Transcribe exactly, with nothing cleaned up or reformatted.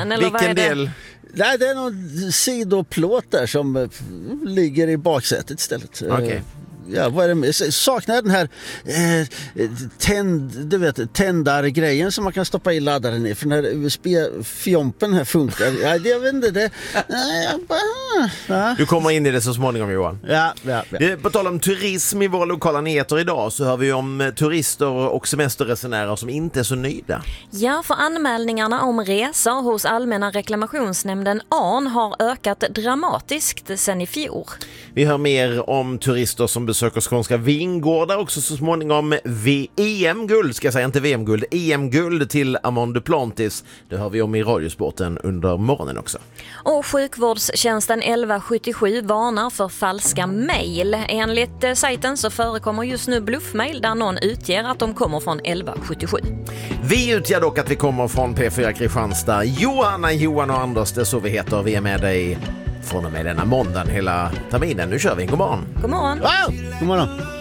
bilen? Eller Vilken vad är det? del? Nej, det är någon sidoplåt där som eh, ligger i baksätet istället. Okej. Eh, Ja, vad är det med? Saknar jag den här eh, tänd, du vet, tändargrejen som man kan stoppa i laddaren i, för den här U S B-fjompen här funkar. Ja, jag vet inte det. Nej, jag bara, ja. Du kommer in i det så småningom, Johan. Ja, ja, ja. Det, på tal om turism i våra lokala nyheter idag så hör vi om turister och semesterresenärer som inte är så nöjda. Ja, för anmälningarna om resor hos Allmänna reklamationsnämnden A N har ökat dramatiskt sedan i fjol. Vi hör mer om turister som besöker skånska vingårdar, också så småningom V M-guld, ska jag säga, inte V M-guld, E M-guld till Amon Duplantis. Det hör vi om i Radiosporten under morgonen också. Och sjukvårdstjänsten elva sjuttiosju varnar för falska mejl. Enligt eh, sajten så förekommer just nu bluffmejl där någon utger att de kommer från elva sjuttiosju. Vi utger dock att vi kommer från P fyra Kristianstad. Johanna, Johan och Anders, det är så vi heter. Vi är med dig från och med denna måndagen hela terminen. Nu kör vi. God morgon. God morgon. Wow, god morgon.